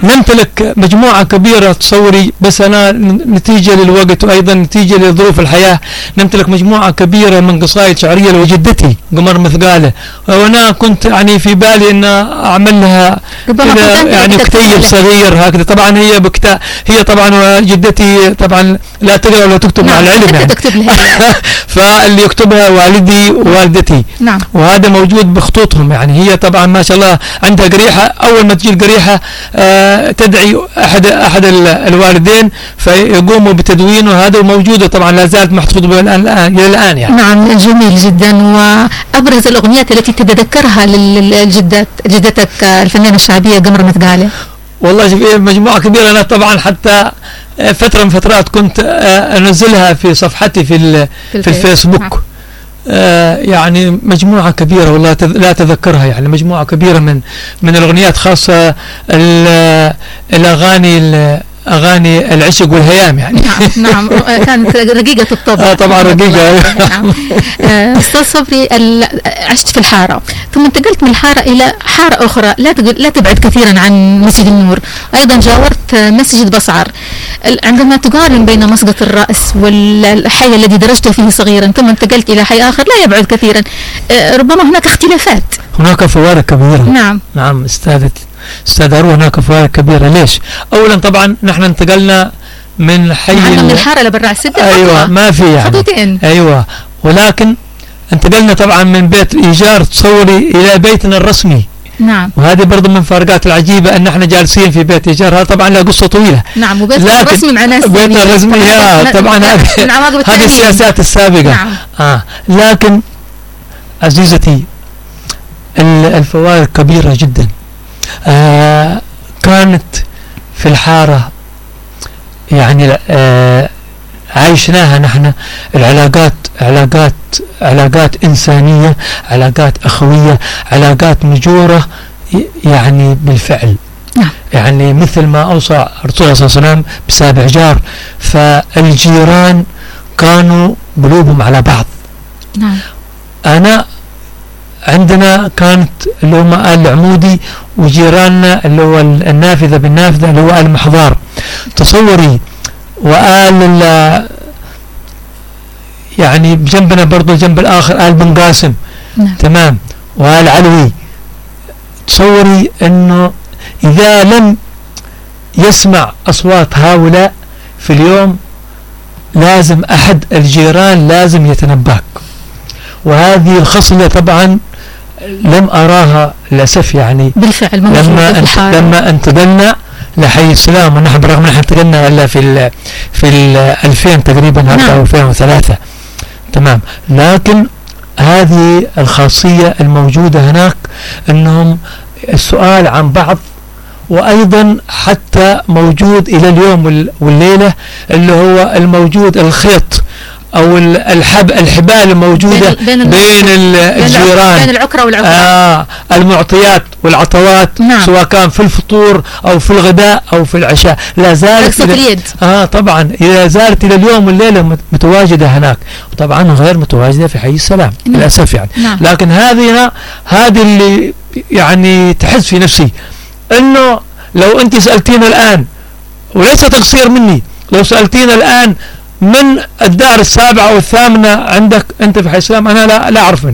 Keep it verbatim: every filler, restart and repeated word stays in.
نمتلك مجموعة كبيرة تصوري، بس أنا نتيجة للوقت وأيضا نتيجة لظروف الحياة نمتلك مجموعة كبيرة من قصائد شعرية لوجدتي قمر مثقالة، وأنا كنت يعني في بالي أن أعمل لها يعني كتيب صغير هكذا. طبعا هي بكتاب، هي طبعا جدتي طبعا لا تقرأ ولا تكتب مع العلم يعني فاللي يكتبها والدي ووالدتي. نعم. وهذا موجود بخطوطهم، يعني هي طبعا ما شاء الله عندها قريحة، أول ما تجي القريحة آه تدعي أحد أحد الوالدين فيقوموا بتدوينه، هذا موجودة طبعا لا زالت محفوظة إلى الآن يعني. نعم جميل جدا. وأبرز الأغنيات التي تتذكرها للجدات جدتك الفنانة الشعبية قمر مثقالة؟ والله في مجموعة كبيرة، أنا طبعا حتى فترة من فترات كنت أنزلها في صفحتي في في الفيسبوك. آه يعني مجموعة كبيرة والله لا أتذكرها، يعني مجموعة كبيرة من من الأغنيات، خاصة الأغاني أغاني العشق والهيام يعني. نعم نعم كانت رقيقة الطبع. آه طبعا رقيقة. نعم. أستاذ صبري، عشت في الحارة ثم انتقلت من الحارة إلى حارة أخرى لا لا تبعد كثيرا عن مسجد النور، أيضا جاورت مسجد بصعر. عندما تقارن بين مسقط الرأس والحي الذي درجت فيه صغيرا ثم انتقلت إلى حي آخر لا يبعد كثيرا، ربما هناك اختلافات. هناك فوارق كبيرة. نعم نعم استاذتي استاذ أروى، هناك فوارق كبيرة. ليش؟ أولا طبعا نحن انتقلنا من حي من الحارة لبراع السدة. أيوة ما في يعني خطوتين. أيوة، ولكن انتقلنا طبعا من بيت إيجار تصوري إلى بيتنا الرسمي. نعم. وهذه برضه من الفارقات العجيبة أن احنا جالسين في بيت إيجار، هذا طبعا له قصة طويلة. نعم. وبيتنا الرسمي مع ناس بيتنا الرسمي ها طبعا هذه السياسات السابقة. نعم. آه لكن عزيزتي الفوارق كبيرة جدا. آه كانت في الحارة يعني آه عايشناها نحن العلاقات علاقات علاقات إنسانية، علاقات أخوية، علاقات مجورة يعني بالفعل. نعم. يعني مثل ما أوصى الرسول صلى الله عليه وسلم بسابع جار، فالجيران كانوا قلوبهم على بعض. نعم. أنا عندنا كانت اللي هم آل العمودي، وجيراننا اللي هو النافذة بالنافذة اللي هو آل محضار تصوري، وآل يعني بجنبنا برضو جنب الآخر آل بن قاسم. نعم. تمام. وآل علوي. تصوري أنه إذا لم يسمع أصوات هؤلاء في اليوم لازم أحد الجيران لازم يتنباك، وهذه الخصلة طبعا لم أراها للأسف يعني بالفعل لما أنت لما انتقلنا لحي السلام، ونحن برغم أن انتقلنا إلا في ال في ال ألفين تقريبا. نعم. أو ألفين وثلاثة. تمام. لكن هذه الخاصية الموجودة هناك أنهم السؤال عن بعض، وأيضا حتى موجود إلى اليوم والليلة اللي هو الموجود الخيط أو الحب الحبال الموجودة بين, بين الجيران، بين العكرة والعكرة. آه المعطيات والعطوات. نعم. سواء كان في الفطور أو في الغداء أو في العشاء لا زالت اليد. آه طبعا لا زالت إلى اليوم والليلة متواجدة هناك، وطبعا غير متواجدة في حي السلام. نعم. للأسف يعني. نعم. لكن هذه هذه اللي يعني تحس في نفسي إنه لو أنت سألتينا الآن، وليس تقصير مني، لو سألتينا الآن من الدار السابعة والثامنة عندك أنت في حي السلام، أنا لا لا أعرف منه.